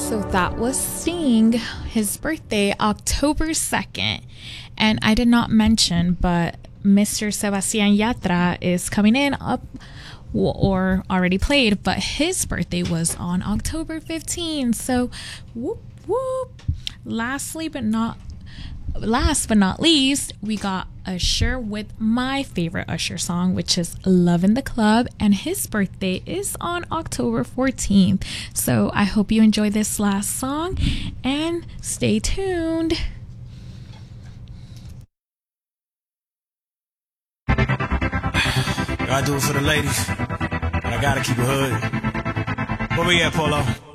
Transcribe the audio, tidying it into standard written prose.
So that was Sting, his birthday, October 2nd. And I did not mention, but Mr. Sebastian Yatra is coming in up or already played, but his birthday was on October 15th. So whoop, whoop. Last but not least, we got Usher with my favorite Usher song, which is Love in the Club, and his birthday is on October 14th. So I hope you enjoy this last song and stay tuned. I do it for the ladies. I gotta keep it hood. Where we at, Polo?